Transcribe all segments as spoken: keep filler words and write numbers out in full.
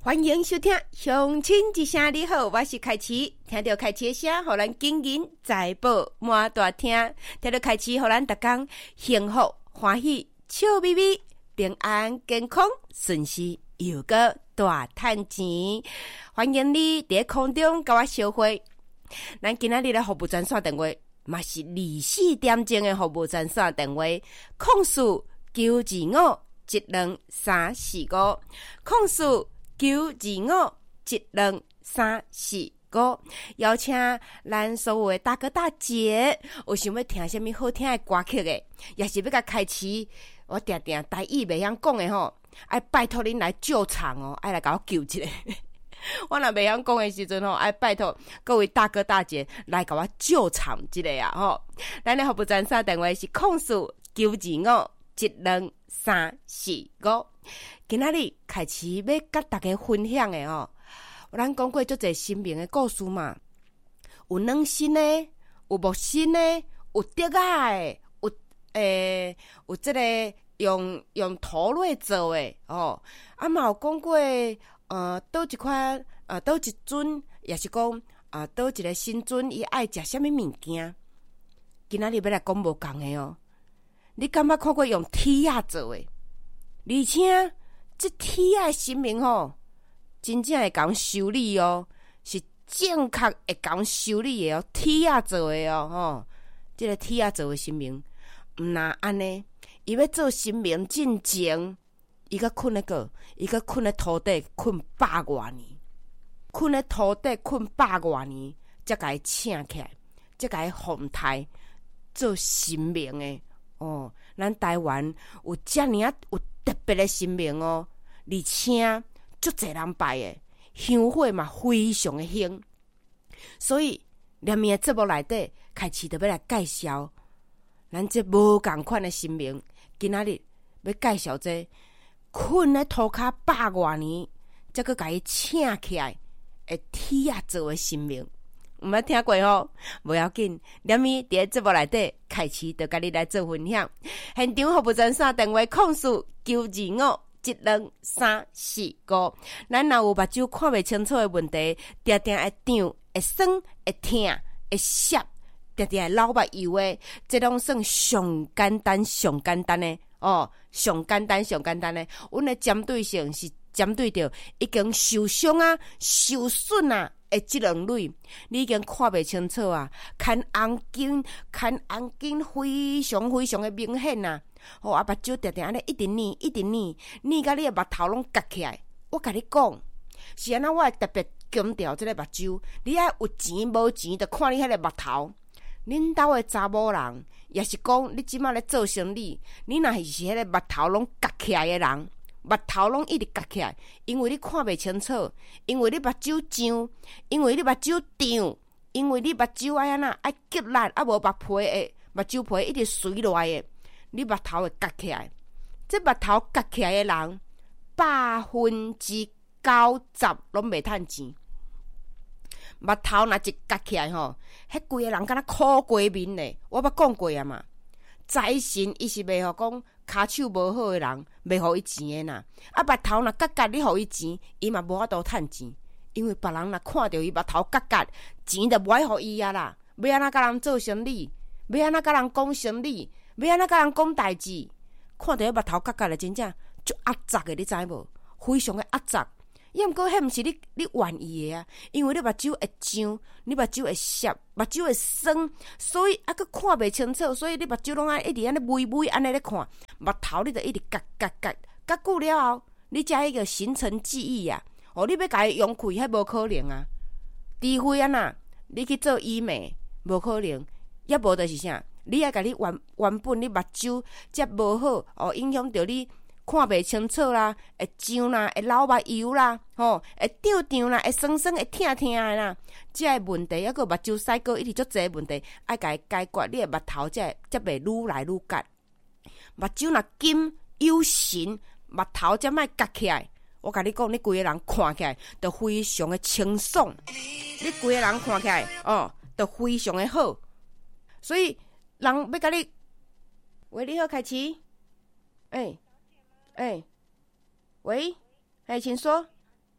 欢迎收听乡亲一声你好，我是凯琪。听到凯琪的声，互咱金银财宝满大厅。听到凯琪，互咱逐天幸福欢喜笑眯眯，平安健康顺时又个大赚钱。欢迎你伫空中甲我相会。咱今仔日的服务专线电话嘛是二四点钟的服务专线电话，控诉九二五一两三四五，控诉九二五一两三四五。邀请咱所有的大哥大姐，有想要听什么好听的歌曲的，也是要甲开启我定定台语袂晓讲的吼，爱拜托恁来救场哦，爱来甲我救一下。我若袂晓讲的时阵吼，爱拜托各位大哥大姐来甲我救场一下啊吼。咱的服务专线电话是控诉九二五一两三四五。今仔日开始要甲大家分享的哦，咱讲过足侪生命的故事嘛，有软心的，有木心的，有竹仔的，有诶、欸，有即个用用土类做的哦。啊嘛有讲过，呃，倒一款，呃，倒一尊，也是讲啊，倒、呃、一个新尊，伊爱食啥物物件。今仔日要来讲无共的哦。你敢捌看过用铁仔做的？而且这铁仔的生命吼，真正会讲修理哦，是正确会讲修理的哦，铁仔做的哦，吼，这个铁仔做的生命，毋那安尼，伊要做生命进前，伊个困咧个，伊个困咧土地困百外年，困咧土地困百外年，才甲伊请起来，才甲伊奉台做生命的哦。咱台湾有遮尔啊有特别的生命哦，而且足侪人拜的，香火嘛非常的兴。所以连面的节目内底开始就要来介绍咱这无共款的生命。今仔日要介绍这困咧土骹百外年，才阁甲伊请起来的铁仔做的生命。毋捌听过吼，无要紧。连咪伫节目内底开始，就甲你来做分享。现场服务专线电话控诉九二五一两三四五。咱若有目睭看袂清楚的问题，定定会胀、会酸、会痛、会涩，定定会流目油的，这拢算上简单、上简单的哦，上简单、上简单的。阮的针对性是针对着已经受伤啊、受损啊。诶，即两类你已经看袂清楚啊，看红筋，看红筋非常非常的明显啊！哦，啊，目睭定定安尼一直黏，一直黏，黏甲你的目头拢夹起来。我甲你讲，是安那我会特别强调即个目睭，你爱有钱无钱，就看你迄个目头。恁兜的查某人，也是讲你即马咧做生意，你若是迄个目头拢夹起来的人。目头拢一直夹起来，因为你看袂清楚，因为你目睭胀，因为你目睭胀，因为你目睭爱安那爱激力，啊无目皮诶，目睭皮一直垂落来诶，你目头会夹起来。这目头夹起来诶人，百分之九十拢袂趁钱。目头若一夹起来吼，迄规个人敢若苦瓜面咧。我捌讲过啊嘛，财神伊是袂互讲。骹手无好的人，袂互伊钱的呐。啊，目头若夹夹，你互伊钱，伊嘛无法度趁钱。因为别人若看到伊目头夹夹，钱就无爱互伊啊啦。要安怎甲人做生意？要安怎甲人讲生意？要安怎甲人讲代志？看到伊目头夹夹的，真正足压榨的，你知无？非常的压榨。抑毋过，迄毋是你你愿意的啊，因为你目睭会胀，你目睭会涩，目睭会酸，所以啊，佮看袂清楚，所以你目睭拢爱一直安尼微微安尼咧看，目头你就一直夹夹夹，夹久了后，你才迄个形成记忆啊。哦，你要甲伊用开，迄无可能啊。除非啊呐，你去做医美，无可能，抑无就是啥，你爱甲你原原本你目睭则无好，哦，影响到你。看袂清楚啦，会胀啦，会流目油啦，吼，会胀胀啦，会酸酸，会痛痛的啦。这个问题，还佫目睭屎膏，一直足侪问题，爱甲伊解决，你的目头才才袂愈来愈夹。目睭若金有神，目头才莫夹起来。我甲你讲，你规个人看起来都非常的清爽，你规个人看起来哦，都非常的好。所以人要甲你，喂，你好，凯琪，诶、欸。哎、欸，喂，哎，请说，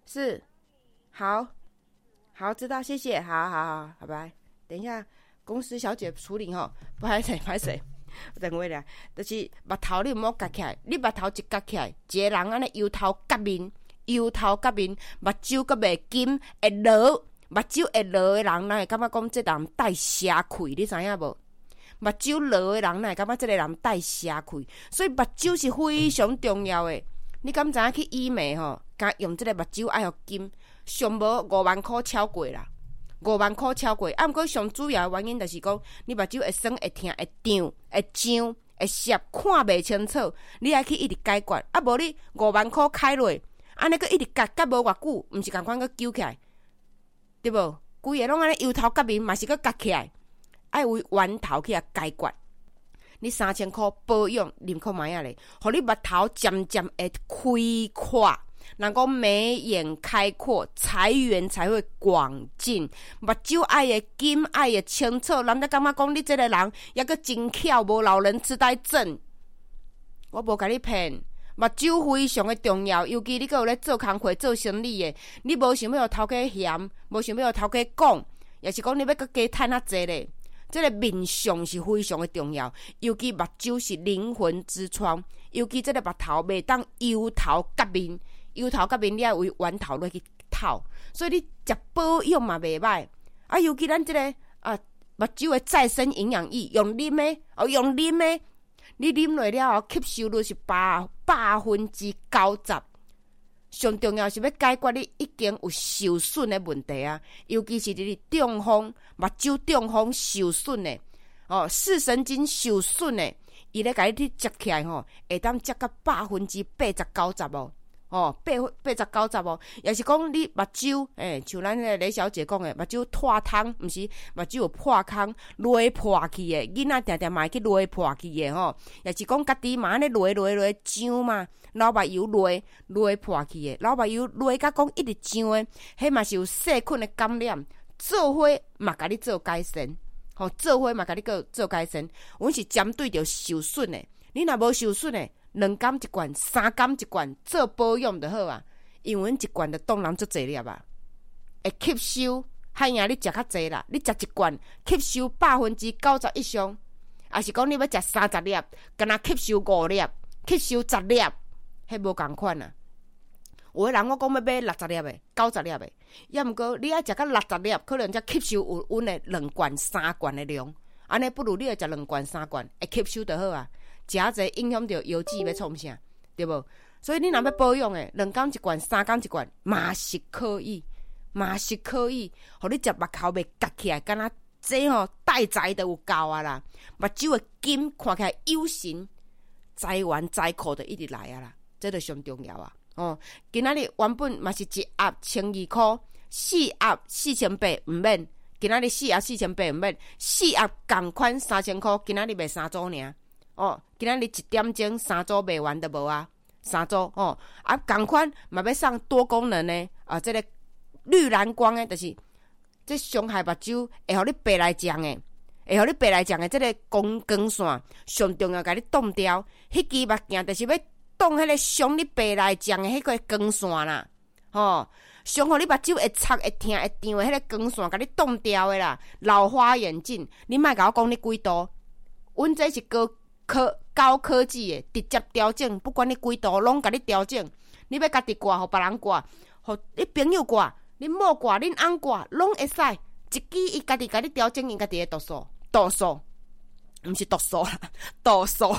是，好，好，知道，谢谢，好好好，拜拜。等一下，公司小姐处理吼，不好意思，不好意思，等我俩，就是目头你毋好夹起来，你目头一夹起来，一个人安尼油头夹面，油头夹面，目睭阁袂金会落，目睭会落的人，哪会感觉讲这人带社气？你知影无？目睭落的人，哪会感觉这个人带社气？所以目睭是非常重要的。你敢知影去医美吼？敢用这个目睭爱互金，上无五万块超过啦，五万块超过。啊，毋过上主要的原因就是讲，你目睭会酸、会痛、会胀、会痒、会涩，看袂清楚，你爱去一直解决。啊，无你五万块开落，安尼佫一直夹夹无偌久，毋是共款佫揪起来，对无？规个拢安尼油头夹面，嘛是佫夹起来。爱为源头去啊解决，你三千块保养，啉看卖啊咧，互你目头渐渐会开阔。人讲眉眼开阔，财源才会广进。目睭爱的金，爱的清楚，人家感觉讲你这个人也个真巧，无老人痴呆症。我无甲你骗，目睭非常的重要，尤其你搁有咧做工课、做生意的，你无想要互头家嫌，无想要互头家讲，也是讲你要搁加趁较济咧。这个面相是非常的重要，尤其目睭是灵魂之窗，尤其这个目头袂当油头夹面，油头夹面你要为源头落去透，所以你食保养嘛袂歹。啊，尤其咱这个啊目睭的再生营养液，用啉的哦，用啉的，你啉落了后，吸收率是百百分之九十。上重要是要解决你已经有受损的问题啊，尤其是你中风、目睭中风受损的，哦，视神经受损的，伊咧甲你去接起来吼，会当接到百分之八十九十哦，哦，八八十九十哦，也是讲你目睭，诶、欸，像咱个李小姐讲的，目睭脱汤，毋是目睭有破空、勒破去的，囡仔定定嘛会去勒破去的吼，也是讲家己嘛安尼勒勒勒痒嘛。老目油勒勒破去的，老目油勒甲讲一直痒的，迄嘛是有细菌的感染。做伙嘛，甲你做改善，吼，做伙嘛，甲你个做改善。阮是针对着受损的，你若无受损的，两工一罐，三工一罐，做保养就好啊。因为阮一罐就当人足济粒啊，会吸收。海影你食较济啦，你食一罐吸收百分之九十以上，也是讲你要食三十粒，敢若吸收五粒，吸收十粒。迄无共款啊！有个人我讲要买六十粒的、九十粒的，也毋过你爱食到六十粒，可能才吸收有阮的两罐、三罐的量。安尼不如你要食两罐、三罐，会吸收就好啊。食啊济影响到腰子要创啥，对无？所以你若要保养的，两工一罐、三工一罐，嘛是可以，嘛是可以。互你食目头袂夹起来，敢若这吼带财都有够啊啦！目睭的金看起来有神，财源财库就一直来啊啦。这就上重要啊！哦，今仔日原本嘛是一盒千二块，四盒四千八毋免。今仔日四盒四千八毋免，四盒共款三千块，今仔日卖三组尔。哦，今仔日一点钟三组卖完就无啊，三组哦。啊，共款嘛要送多功能的啊，这个绿蓝光的，就是这伤害目睭会互你白内障的，会互你白内障的这个光光线上重要，甲你挡掉。迄支目镜就是要。挡迄个伤你白内障的迄个光线啦，吼，伤互你目睭会擦、会痛、会胀的迄个光线，甲你挡掉的啦。老花眼镜，你莫甲我讲你几度，阮这是高科高科技的，直接调整，不管你几度，拢甲你调整。你要家己挂，互别人挂，互你朋友挂，恁某挂，恁翁挂，拢会使。一支伊家己甲你调整，伊家己的度数，度数，毋是度数啦，度数。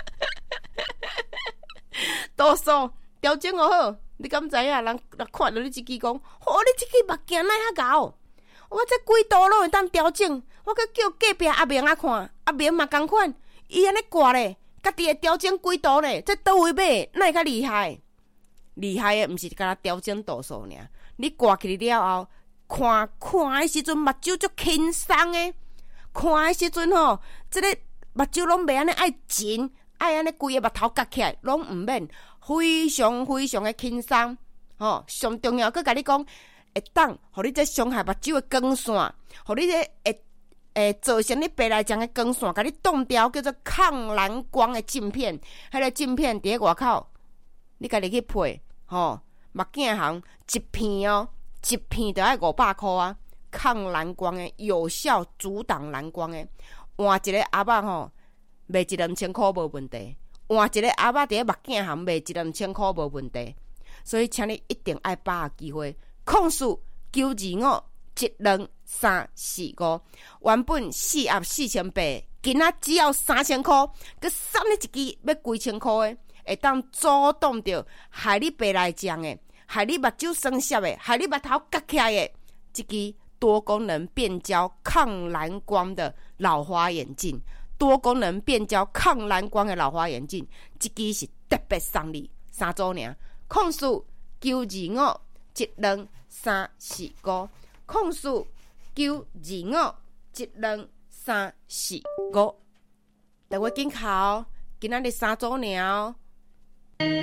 度数调整好好，你敢知影？人人看到你这支讲，哦，你这支目镜哪遐高？我这几度拢会当调整。我搁叫隔壁阿明啊看，阿明嘛同款，伊安尼挂咧，家己会调整几度咧？这倒位买，哪会较厉害？厉害的毋是干那调整度数尔，你挂起了后，看看的时阵目睭足轻松的，看的时阵吼，这个目睭拢袂安尼爱紧。爱安尼规个目头夹起来，拢毋免，非常非常的轻松。吼、哦，上重要，佮甲你讲，会当，互你这伤害目睭的光线，互你这会诶造成你白内障的光线，甲你挡掉，叫做抗蓝光的镜片。迄、那个镜片伫咧外口，你家己去配，吼、哦， 目镜行一片哦，一片就要五百块啊！抗蓝光的，有效阻挡蓝光的，换一个鸭仔吼，卖一两千块无问题。换一个鸭仔伫咧目镜行卖一两千块无问题。所以，请你一定爱把握机会。控诉九二五一两三四五，原本四盒四千八，今仔只要三千块，佮送你一支要几千块的，会当阻挡着害你白内障的，害你目睭酸涩的，害你目头夹起来的，这支多功能变焦抗蓝光的老花眼镜。多功能变焦抗蓝光的老花眼镜，这支是特别送你三组尔。控诉九二五一两三四五，控诉九二五一两三四五。等我紧考，今仔日三组尔，